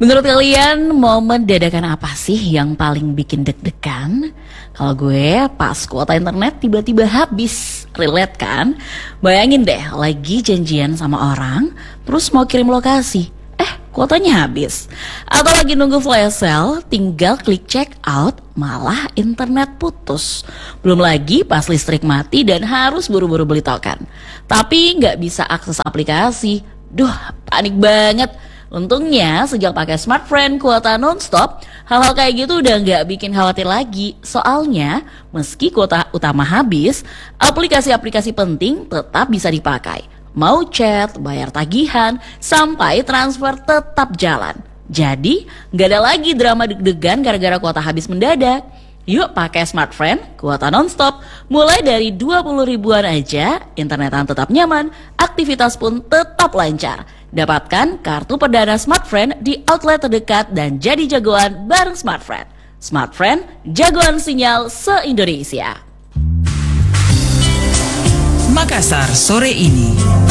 Menurut kalian, momen dadakan apa sih yang paling bikin deg-degan? Kalau gue, pas kuota internet tiba-tiba habis. Relate kan? Bayangin deh, lagi janjian sama orang, terus mau kirim lokasi. Kuotanya habis. Atau lagi nunggu flash sale, tinggal klik check out, malah internet putus. Belum lagi pas listrik mati dan harus buru-buru beli token. Tapi nggak bisa akses aplikasi. Duh, panik banget. Untungnya sejak pakai smartfriend kuota nonstop, hal-hal kayak gitu udah nggak bikin khawatir lagi. Soalnya meski kuota utama habis, aplikasi-aplikasi penting tetap bisa dipakai. Mau chat, bayar tagihan, sampai transfer tetap jalan. Jadi nggak ada lagi drama deg-degan gara-gara kuota habis mendadak. Yuk pakai smartfriend, kuota nonstop, mulai dari 20 ribuan aja, internetan tetap nyaman, aktivitas pun tetap lancar. Dapatkan kartu perdana smartfriend di outlet terdekat dan jadi jagoan bareng smartfriend. Smartfriend, jagoan sinyal se-Indonesia. Makassar sore ini.